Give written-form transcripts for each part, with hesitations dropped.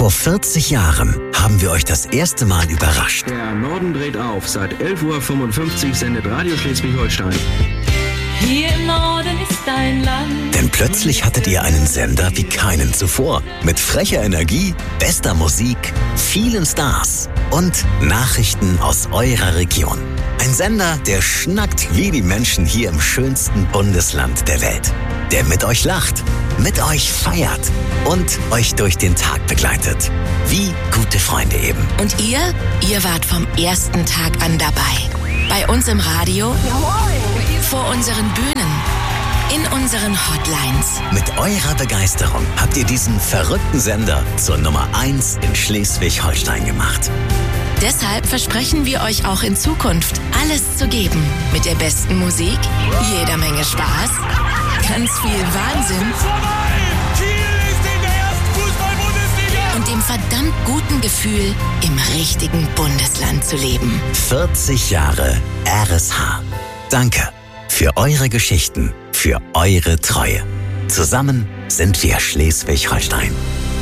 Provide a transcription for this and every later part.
Vor 40 Jahren haben wir euch das erste Mal überrascht. Der Norden dreht auf. Seit 11.55 Uhr sendet Radio Schleswig-Holstein. Hier im Norden ist dein Land. Denn plötzlich hattet ihr einen Sender wie keinen zuvor. Mit frecher Energie, bester Musik, vielen Stars und Nachrichten aus eurer Region. Ein Sender, der schnackt wie die Menschen hier im schönsten Bundesland der Welt. Der mit euch lacht, mit euch feiert und euch durch den Tag begleitet. Wie gute Freunde eben. Und ihr wart vom ersten Tag an dabei. Bei uns im Radio, vor unseren Bühnen, in unseren Hotlines. Mit eurer Begeisterung habt ihr diesen verrückten Sender zur Nummer 1 in Schleswig-Holstein gemacht. Deshalb versprechen wir euch auch in Zukunft alles zu geben. Mit der besten Musik, jeder Menge Spaß, ganz viel Wahnsinn und dem verdammt guten Gefühl, im richtigen Bundesland zu leben. 40 Jahre RSH. Danke für eure Geschichten, für eure Treue. Zusammen sind wir Schleswig-Holstein.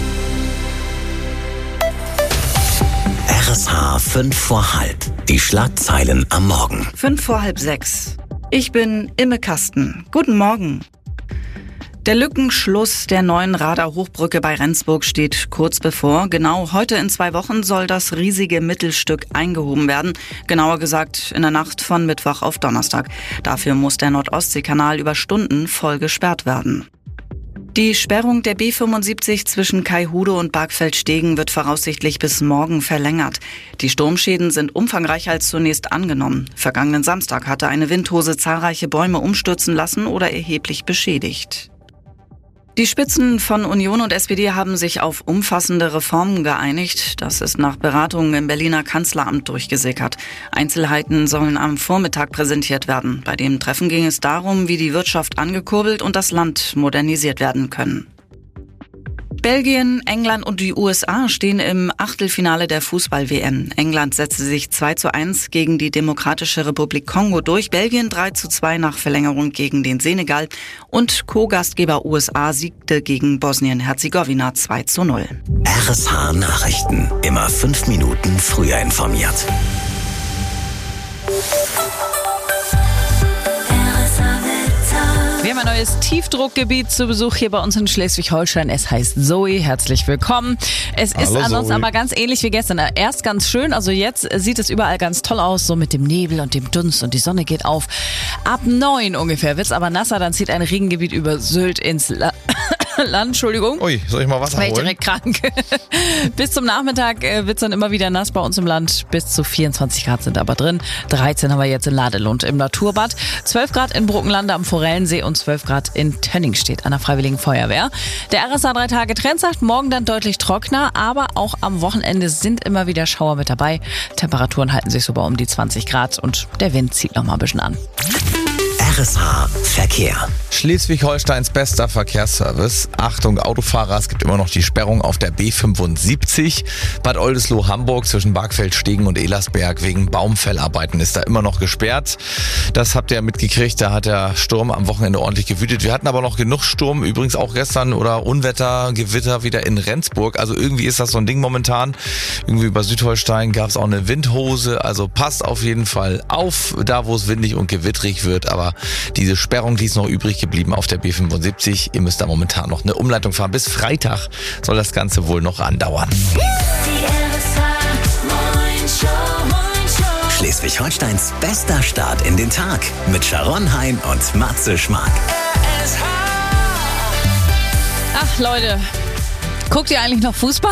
RSH 5 vor halb. Die Schlagzeilen am Morgen. 5 vor halb 6. Ich bin Imme Kasten. Guten Morgen. Der Lückenschluss der neuen Radar-Hochbrücke bei Rendsburg steht kurz bevor. Genau heute in 2 Wochen soll das riesige Mittelstück eingehoben werden. Genauer gesagt in der Nacht von Mittwoch auf Donnerstag. Dafür muss der Nordostseekanal über Stunden voll gesperrt werden. Die Sperrung der B75 zwischen Kaihude und Bargfeld-Stegen wird voraussichtlich bis morgen verlängert. Die Sturmschäden sind umfangreicher als zunächst angenommen. Vergangenen Samstag hatte eine Windhose zahlreiche Bäume umstürzen lassen oder erheblich beschädigt. Die Spitzen von Union und SPD haben sich auf umfassende Reformen geeinigt. Das ist nach Beratungen im Berliner Kanzleramt durchgesickert. Einzelheiten sollen am Vormittag präsentiert werden. Bei dem Treffen ging es darum, wie die Wirtschaft angekurbelt und das Land modernisiert werden können. Belgien, England und die USA stehen im Achtelfinale der Fußball-WM. England setzte sich 2:1 gegen die Demokratische Republik Kongo durch, Belgien 3:2 nach Verlängerung gegen den Senegal und Co-Gastgeber USA siegte gegen Bosnien-Herzegowina 2:0. RSH Nachrichten. Immer 5 Minuten früher informiert. Wir haben ein neues Tiefdruckgebiet zu Besuch hier bei uns in Schleswig-Holstein. Es heißt Zoe. Herzlich willkommen. Es ist ansonsten aber ganz ähnlich wie gestern. Erst ganz schön, also jetzt sieht es überall ganz toll aus, so mit dem Nebel und dem Dunst und die Sonne geht auf. Ab 9 ungefähr wird's aber nasser, dann zieht ein Regengebiet über Sylt ins Land. Entschuldigung. Ui, soll ich mal Wasser holen? Ich direkt krank. Bis zum Nachmittag wird's dann immer wieder nass bei uns im Land. Bis zu 24 Grad sind aber drin. 13 haben wir jetzt in Ladelund im Naturbad. 12 Grad in Bruckenlande am Forellensee und 12 Grad in Tönningstedt an der Freiwilligen Feuerwehr. Der RSA 3 Tage Trend sagt, morgen dann deutlich trockener, aber auch am Wochenende sind immer wieder Schauer mit dabei. Temperaturen halten sich so bei um die 20 Grad und der Wind zieht noch mal ein bisschen an. RSH Verkehr. Schleswig-Holsteins bester Verkehrsservice. Achtung Autofahrer, es gibt immer noch die Sperrung auf der B75. Bad Oldesloe-Hamburg zwischen Bargfeld-Stegen und Elersberg wegen Baumfellarbeiten ist da immer noch gesperrt. Das habt ihr ja mitgekriegt, da hat der Sturm am Wochenende ordentlich gewütet. Wir hatten aber noch genug Sturm, übrigens auch gestern oder Unwetter, Gewitter wieder in Rendsburg. Also irgendwie ist das so ein Ding momentan. Irgendwie über Südholstein gab es auch eine Windhose. Also passt auf jeden Fall auf, da wo es windig und gewitterig wird. Aber diese Sperrung, die ist noch übrig geblieben auf der B75. Ihr müsst da momentan noch eine Umleitung fahren. Bis Freitag soll das Ganze wohl noch andauern. Schleswig-Holsteins bester Start in den Tag mit Sharon Hein und Matze Schmark. Ach Leute, guckt ihr eigentlich noch Fußball?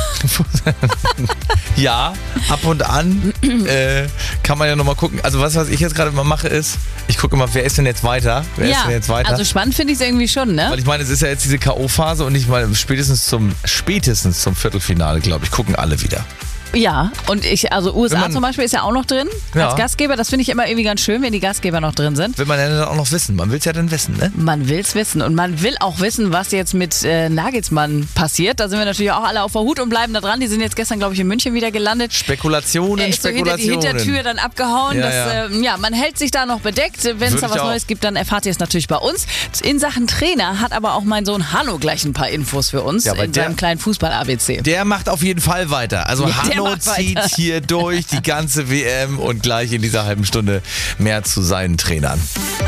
Ja, ab und an kann man ja nochmal gucken. Also was ich jetzt gerade immer mache ist, ich gucke immer, wer ist denn jetzt weiter? Also spannend finde ich es irgendwie schon, ne? Weil ich meine, es ist ja jetzt diese K.O.-Phase und ich meine, spätestens zum Viertelfinale, glaube ich, gucken alle wieder. Ja, und USA zum Beispiel ist ja auch noch drin Ja. als Gastgeber. Das finde ich immer irgendwie ganz schön, wenn die Gastgeber noch drin sind. Will man ja dann auch noch wissen. Man will es ja dann wissen, ne? Man will es wissen und man will auch wissen, was jetzt mit Nagelsmann passiert. Da sind wir natürlich auch alle auf der Hut und bleiben da dran. Die sind jetzt gestern, glaube ich, in München wieder gelandet. Spekulationen. Ist so hinter die Hintertür dann abgehauen. Ja, Man hält sich da noch bedeckt. Wenn es da was Neues gibt, dann erfahrt ihr es natürlich bei uns. In Sachen Trainer hat aber auch mein Sohn Hanno gleich ein paar Infos für uns in seinem kleinen Fußball-ABC. Der macht auf jeden Fall weiter. Also Hanno zieht hier durch die ganze WM und gleich in dieser halben Stunde mehr zu seinen Trainern.